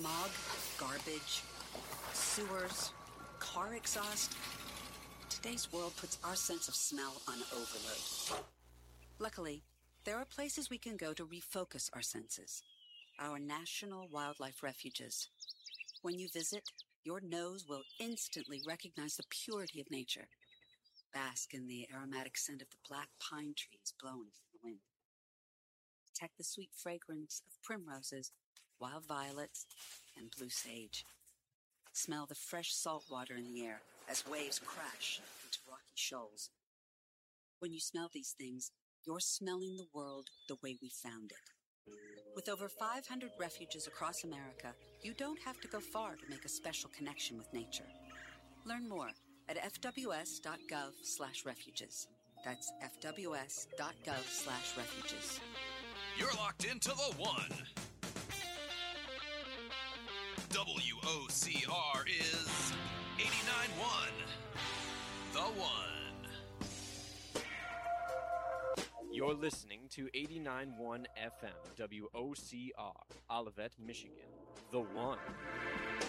Smog, garbage, sewers, car exhaust. Today's world puts our sense of smell on overload. Luckily, there are places we can go to refocus our senses. Our national wildlife refuges. When you visit, your nose will instantly recognize the purity of nature. Bask in the aromatic scent of the black pine trees blowing in the wind. Detect the sweet fragrance of primroses, wild violets, and blue sage. Smell the fresh salt water in the air as waves crash into rocky shoals. When you smell these things, you're smelling the world the way we found it. With over 500 refuges across America, you don't have to go far to make a special connection with nature. Learn more at fws.gov/refuges. That's fws.gov/refuges. You're locked into the one. WOCR is 89.1. The One. You're listening to 89.1 FM, WOCR, Olivet, Michigan. The One.